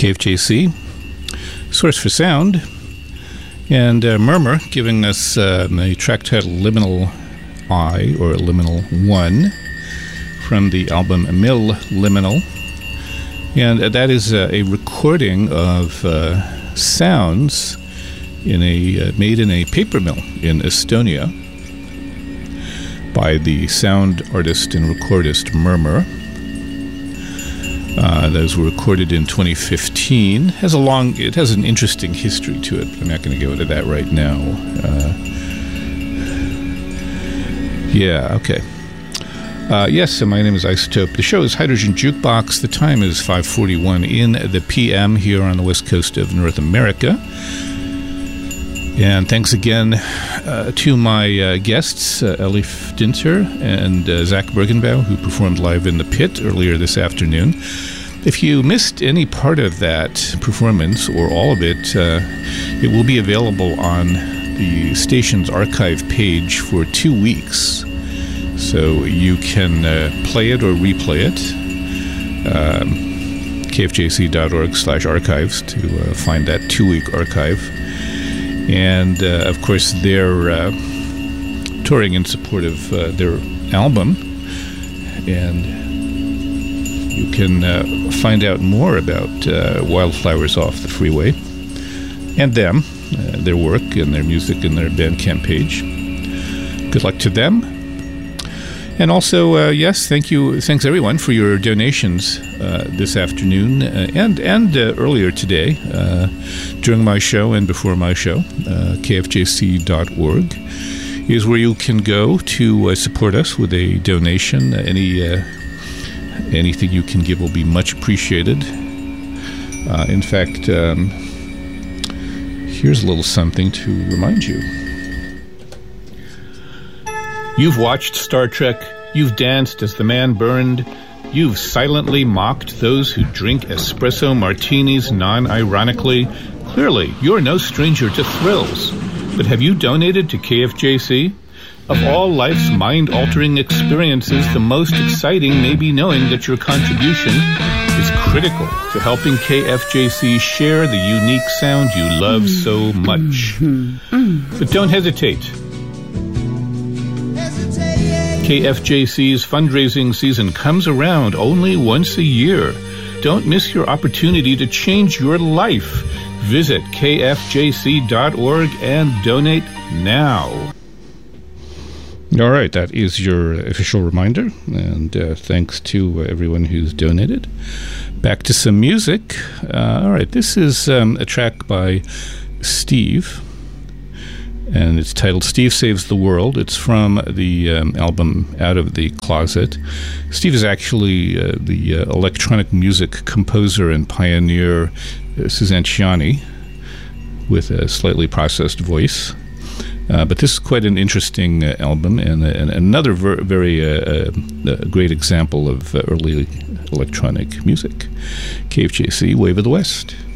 KFJC, Source for Sound, and Murmur giving us a track titled Liminal I, or Liminal 1, from the album Mill Liminal. And that is a recording of sounds made in a paper mill in Estonia by the sound artist and recordist Murmur. Those were recorded in 2015. It has an interesting history to it, but I'm not going to go into that right now. Yes, so my name is Isotope. The show is Hydrogen Jukebox. The time is 5:41 in the PM here on the west coast of North America. And thanks again to my guests, Elif Dinter and Zach Bergenbau, who performed live in the pit earlier this afternoon. If you missed any part of that performance, or all of it, it will be available on the station's archive page for 2 weeks. So you can play it or replay it. kfjc.org/archives to find that 2-week archive. And, of course, they're touring in support of their album. And you can find out more about Wildflowers Off the Freeway and them, their work and their music and their Bandcamp page. Good luck to them. And also, yes, thanks everyone for your donations this afternoon and earlier today during my show and before my show. kfjc.org is where you can go to support us with a donation. Anything you can give will be much appreciated. In fact, here's a little something to remind you. You've watched Star Trek, you've danced as the man burned, you've silently mocked those who drink espresso martinis non-ironically. Clearly, you're no stranger to thrills. But have you donated to KFJC? Of all life's mind-altering experiences, the most exciting may be knowing that your contribution is critical to helping KFJC share the unique sound you love so much. But don't hesitate. KFJC's fundraising season comes around only once a year. Don't miss your opportunity to change your life. Visit kfjc.org and donate now. All right, that is your official reminder, and thanks to everyone who's donated. Back to some music. All right, this is a track by Steve, and it's titled Steve Saves the World. It's from the album Out of the Closet. Steve is actually the electronic music composer and pioneer Suzanne Ciani with a slightly processed voice. But this is quite an interesting album, and another very great example of early electronic music. KFJC, Wave of the West.